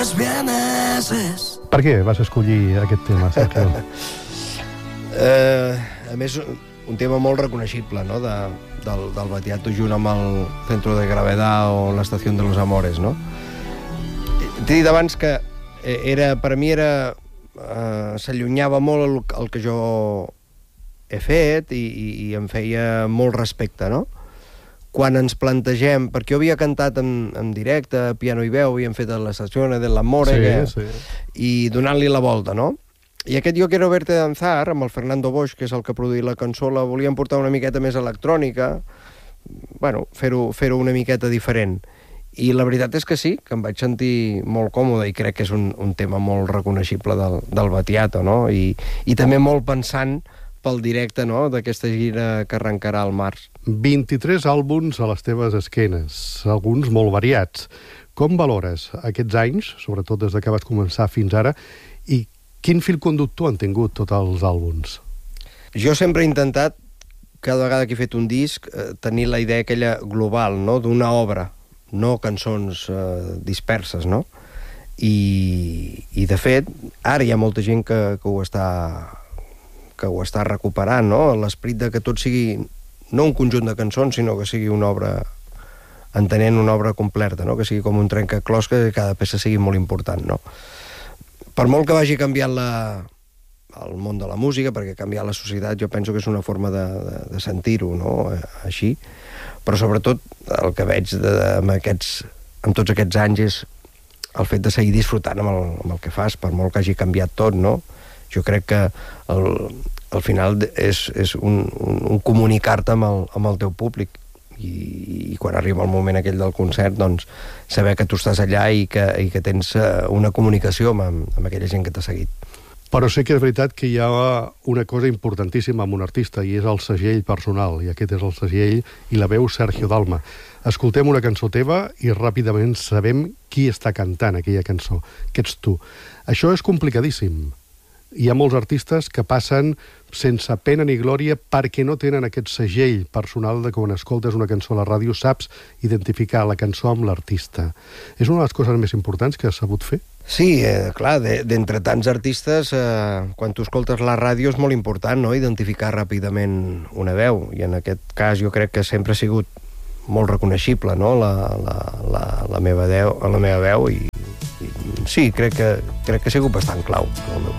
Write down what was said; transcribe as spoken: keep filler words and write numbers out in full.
noches vieneses. Per què vas escollir aquest tema, Sergio? eh, a més, un tema molt reconeixible, no?, de, del, del Battiato, junt amb el Centro de Gravedad o l'Estació de los Amores, no? T'he dit abans que era, per a mi era... Eh, s'allunyava molt el, el que jo he fet i, i, i em feia molt respecte, no? Quan ens plantegem... Perquè jo havia cantat en, en directe, piano i veu, havíem fet l'Estació de l'Amore, sí, que, sí. i donant-li la volta, no? I aquest Yo quiero verte danzar, amb el Fernando Boix, que és el que ha produït la cançó, la volíem portar una miqueta més electrònica, bueno, fer-ho fer-ho una miqueta diferent. I la veritat és que sí, que em vaig sentir molt còmode i crec que és un, un tema molt reconeixible del, del Battiato, no? I, i també molt pensant pel directe, no?, d'aquesta gira que arrencarà al març. vint-i-tres àlbums a les teves esquenes, alguns molt variats. Com valores aquests anys, sobretot des que vas començar fins ara, i quin fil conductor han tingut tots els àlbums? Jo sempre he intentat, cada vegada que he fet un disc, eh, tenir la idea aquella global, no?, d'una obra, no cançons eh, disperses, no? I, i de fet, ara hi ha molta gent que, que ho està que ho està recuperant, no? L'esperit de que tot sigui no un conjunt de cançons, sinó que sigui una obra, entenent una obra completa, no? Que sigui com un trencaclòs, que cada peça sigui molt important, no? Per molt que vagi canviant la, el món de la música, perquè canviar la societat jo penso que és una forma de, de, de sentir-ho, no?, així, però sobretot el que veig de, de, amb, aquests, amb tots aquests anys és el fet de seguir disfrutant amb el, amb el que fas, per molt que hagi canviat tot, no? Jo crec que el, al final és, és un, un, un comunicar-te amb, el, amb el teu públic i, i quan arriba el moment aquell del concert, doncs saber que tu estàs allà i que, i que tens una comunicació amb, amb aquella gent que t'ha seguit. Però sé que és veritat que hi ha una cosa importantíssima amb un artista, i és el segell personal, i aquest és el segell i la veu Sergio Dalma. Escoltem una cançó teva i ràpidament sabem qui està cantant aquella cançó, que ets tu. Això és complicadíssim. Hi ha molts artistes que passen sense pena ni glòria perquè no tenen aquest segell personal de que quan escoltes una cançó a la ràdio saps identificar la cançó amb l'artista. És una de les coses més importants que has sabut fer? Sí, eh, clar, d'entre tants artistes, eh, quan tu escoltes la ràdio és molt important, no?, identificar ràpidament una veu, i en aquest cas jo crec que sempre ha sigut molt reconeixible, no?, la, la, la, la, meva, deu, la meva veu, i, i sí, crec que, crec que ha sigut bastant clau.